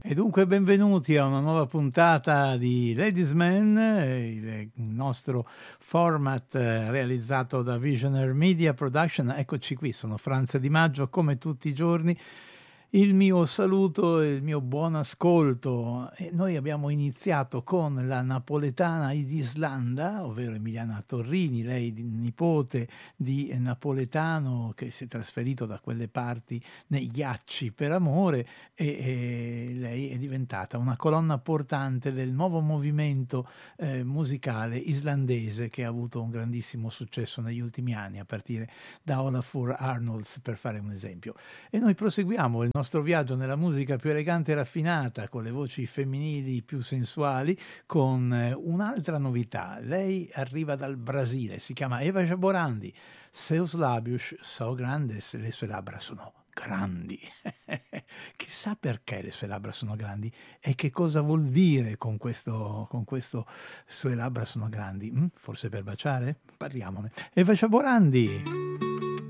E dunque benvenuti a una nuova puntata di Ladies Man, il nostro format realizzato da Visionaire Media Production. Eccoci qui, sono Franz Di Maggio, come tutti i giorni. Il mio saluto e il mio buon ascolto. E noi abbiamo iniziato con la napoletana d'Islanda, ovvero Emiliana Torrini, lei nipote di napoletano che si è trasferito da quelle parti nei ghiacci per amore e lei è diventata una colonna portante del nuovo movimento musicale islandese che ha avuto un grandissimo successo negli ultimi anni, a partire da Olafur Arnalds, per fare un esempio. E noi proseguiamo il nostro viaggio nella musica più elegante e raffinata, con le voci femminili più sensuali, con un'altra novità. Lei arriva dal Brasile, si chiama Eva Jaborandi. Seus lábios são grandes, le sue labbra sono grandi. Chissà perché le sue labbra sono grandi e che cosa vuol dire con questo sue labbra sono grandi. Forse per baciare? Parliamone. Eva Jaborandi.